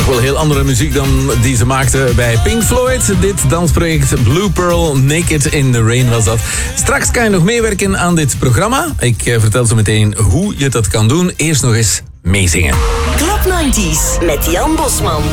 Toch wel heel andere muziek dan die ze maakten bij Pink Floyd. Dit dansproject Blue Pearl, Naked in the Rain was dat. Straks kan je nog meewerken aan dit programma. Ik vertel zo meteen hoe je dat kan doen. Eerst nog eens meezingen. Club 90s met Jan Bosman.